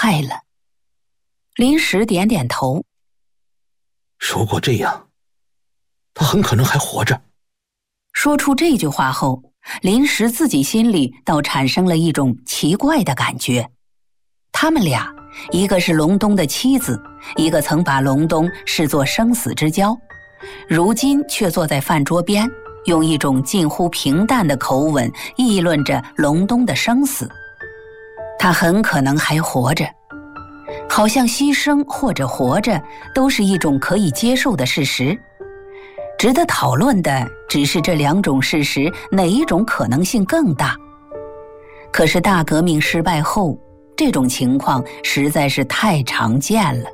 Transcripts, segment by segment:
害了。林石点点头。 如果这样，他很可能还活着。 说出这句话后，林石自己心里倒产生了一种奇怪的感觉。他们俩，一个是隆冬的妻子，一个曾把隆冬视作生死之交，如今却坐在饭桌边，用一种近乎平淡的口吻议论着隆冬的生死。他很可能还活着，好像牺牲或者活着都是一种可以接受的事实。值得讨论的只是这两种事实哪一种可能性更大。可是大革命失败后，这种情况实在是太常见了。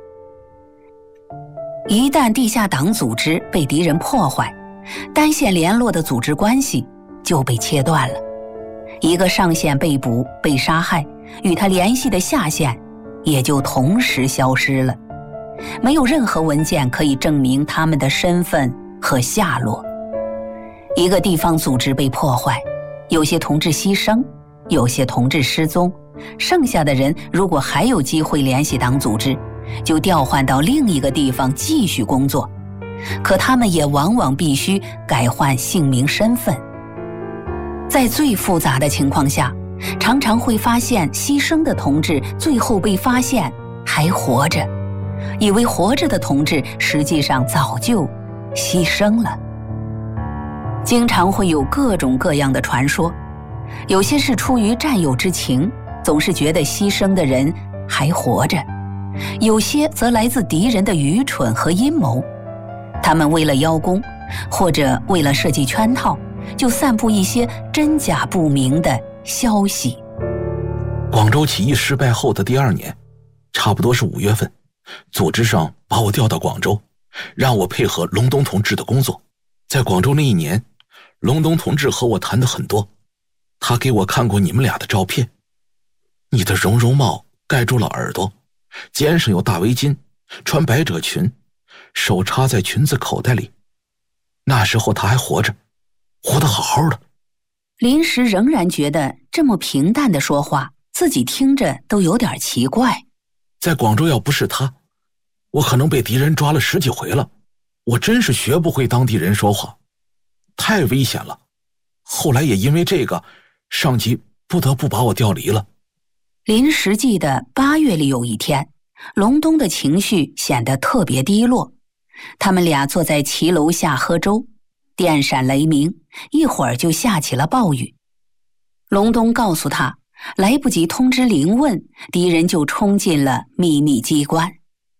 一旦地下党组织被敌人破坏，单线联络的组织关系就被切断了。一个上线被捕被杀害，与他联系的下线也就同时消失了，没有任何文件可以证明他们的身份和下落。一个地方组织被破坏，有些同志牺牲，有些同志失踪，剩下的人如果还有机会联系党组织，就调换到另一个地方继续工作，可他们也往往必须改换姓名身份。在最复杂的情况下，常常会发现牺牲的同志最后被发现还活着，以为活着的同志实际上早就牺牲了。经常会有各种各样的传说，有些是出于战友之情，总是觉得牺牲的人还活着；有些则来自敌人的愚蠢和阴谋，他们为了邀功，或者为了设计圈套，就散布一些真假不明的消息。 广州起义失败后的第2年，差不多是5月份，组织上把我调到广州，让我配合隆冬同志的工作。在广州那1年，隆冬同志和我谈得很多，他给我看过你们俩的照片。你的绒绒帽盖住了耳朵，肩上有大围巾，穿百褶裙，手插在裙子口袋里。那时候他还活着，活得好好的。 林石仍然觉得这么平淡的说话，自己听着都有点奇怪。 在广州要不是他，我可能被敌人抓了10几回了。我真是学不会当地人说话，太危险了。后来也因为这个，上级不得不把我调离了。 林石记得8月里有一天，隆冬的情绪显得特别低落。他们俩坐在骑楼下喝粥，电闪雷鸣，一会儿就下起了暴雨。隆冬告诉他，来不及通知林问，敌人就冲进了秘密机关。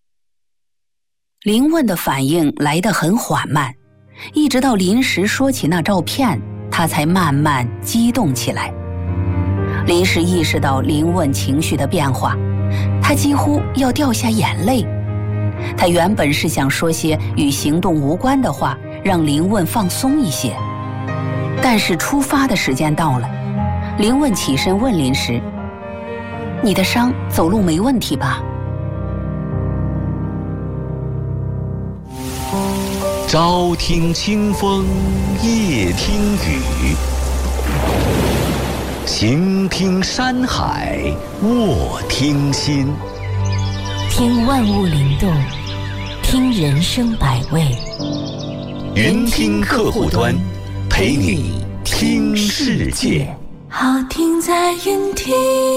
林问的反应来得很缓慢，一直到林石说起那照片，他才慢慢激动起来。林石意识到林问情绪的变化，他几乎要掉下眼泪。他原本是想说些与行动无关的话，让林问放松一些，但是出发的时间到了。林问起身问林石：“你的伤走路没问题吧？” 朝听清风，夜听雨，行听山海，卧听心。 听万物灵动，听人生百味。 云听客户端，陪你听世界。 好听在云听。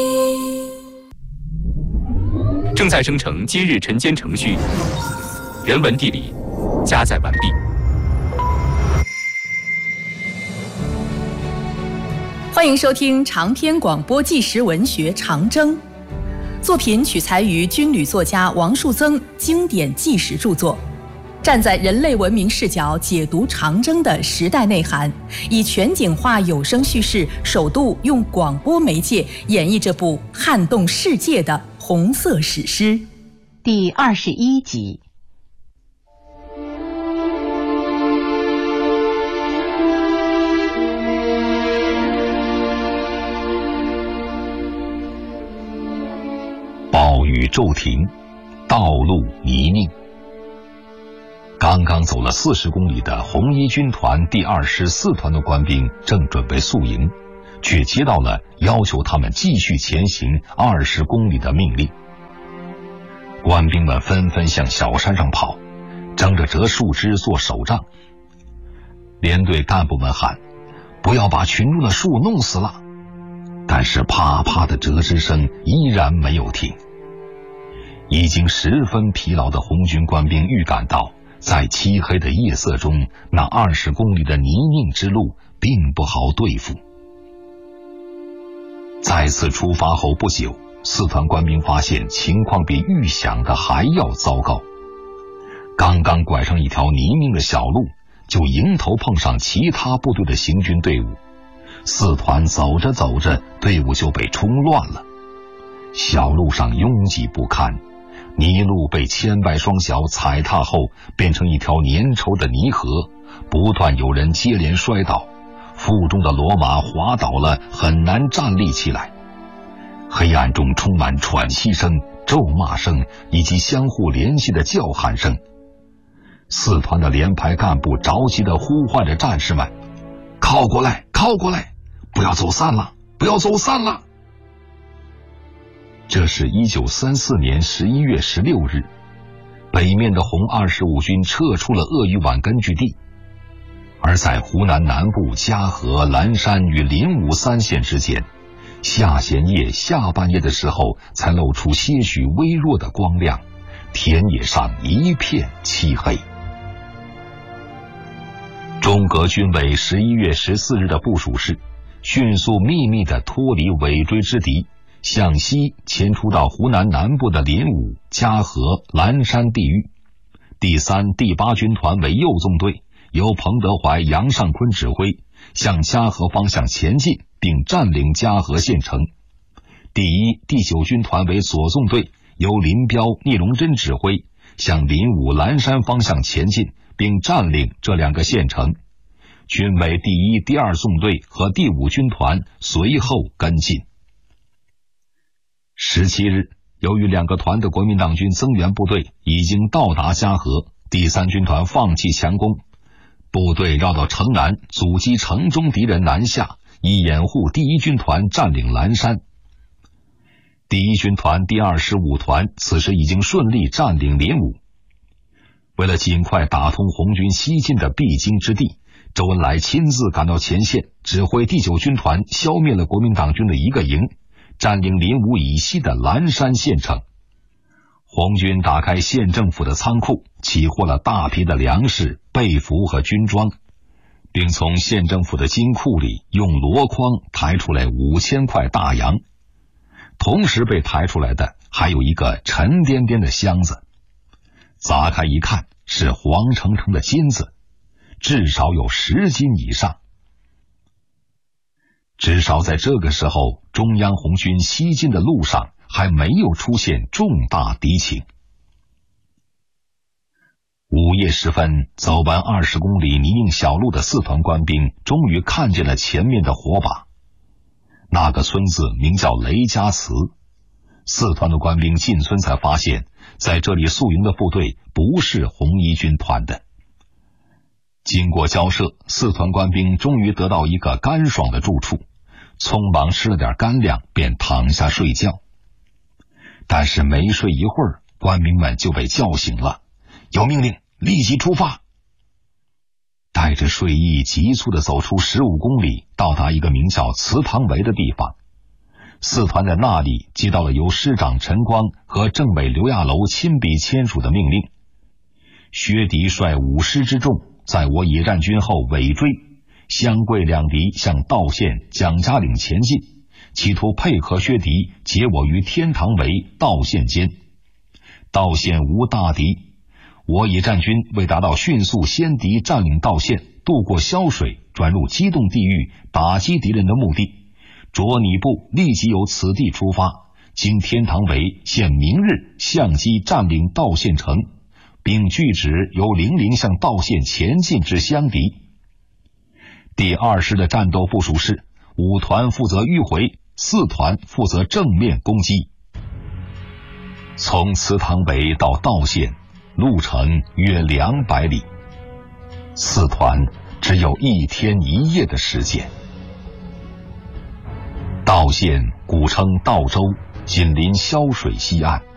正在生成今日晨间程序，人文地理加载完毕。 欢迎收听长篇广播纪实文学《长征》，作品取材于军旅作家王树增经典纪实著作，站在人类文明视角解读长征的时代内涵，以全景化有声叙事，首度用广播媒介演绎这部撼动世界的红色史诗。 第21集。 暴雨骤停，道路泥泞。刚刚走了40公里的红一军团第2师4团的官兵正准备宿营，却接到了要求他们继续前行20公里的命令。 官兵们纷纷向小山上跑，争着折树枝做手杖。连队干部们喊：“不要把群中的树弄死了！”但是啪啪的折枝声依然没有停。已经十分疲劳的红军官兵预感到，在漆黑的夜色中，那20公里的泥泞之路并不好对付。再次出发后不久，4团官兵发现情况比预想的还要糟糕。刚刚拐上一条泥泞的小路，就迎头碰上其他部队的行军队伍。4团走着走着，队伍就被冲乱了。小路上拥挤不堪，泥路被千百双脚踩踏后变成一条粘稠的泥河，不断有人接连摔倒，腹中的骡马滑倒了，很难站立起来。黑暗中充满喘息声、咒骂声以及相互联系的叫喊声。4团的连排干部着急地呼唤着战士们：“靠过来，靠过来，不要走散了，不要走散了！”这是1934年11月16日，北面的红25军撤出了鄂豫皖根据地，而在湖南南部嘉禾、蓝山与临武3县之间，下弦夜下半夜的时候才露出些许微弱的光亮，田野上一片漆黑。中革军委11月14日的部署是，迅速秘密地脱离尾追之敌，向西前出到湖南南部的临武、嘉禾、蓝山地域。第3、第8军团为右纵队，由彭德怀、杨尚昆指挥，向嘉禾方向前进，并占领嘉禾县城。第1、第9军团为左纵队，由林彪、聂荣臻指挥，向临武、蓝山方向前进，并占领这2个县城。军委第1、第2纵队和第5军团随后跟进。17日，由于2个团的国民党军增援部队已经到达嘉禾，第3军团放弃强攻，部队绕到城南，阻击城中敌人南下，以掩护第1军团占领蓝山。第1军团第25团此时已经顺利占领临武。为了尽快打通红军西进的必经之地，周恩来亲自赶到前线，指挥第9军团消灭了国民党军的1个营，占领临武以西的蓝山县城。红军打开县政府的仓库，起获了大批的粮食、被服和军装，并从县政府的金库里用箩筐抬出来5000块大洋。同时被抬出来的还有一个沉甸甸的箱子，砸开一看，是黄澄澄的金子，至少有10斤以上。至少在这个时候，中央红军西进的路上还没有出现重大敌情。午夜时分，走完20公里泥泞小路的4团官兵终于看见了前面的火把。那个村子名叫雷家祠。4团的官兵进村才发现，在这里宿营的部队不是红一军团的。经过交涉，4团官兵终于得到一个干爽的住处，匆忙吃了点干粮，便躺下睡觉。但是没睡一会儿，官兵们就被叫醒了，有命令，立即出发。带着睡意急促地走出15公里，到达一个名叫祠堂围的地方。4团在那里接到了由师长陈光和政委刘亚楼亲笔签署的命令，薛迪率5师之众在我野战军后尾追，湘桂两敌向道县、蒋家岭前进，企图配合薛迪截我于天堂围、道县间。道县无大敌，我野战军为达到迅速先敌占领道县、渡过潇水、转入机动地域、打击敌人的目的，着拟部立即由此地出发，经天堂围，现明日相机占领道县城，并据指由零陵向道县前进之湘敌。第2师的战斗部署是5团负责迂回，4团负责正面攻击。从祠堂围到道县路程约200里，4团只有1天1夜的时间。道县古称道州，紧邻潇水西岸，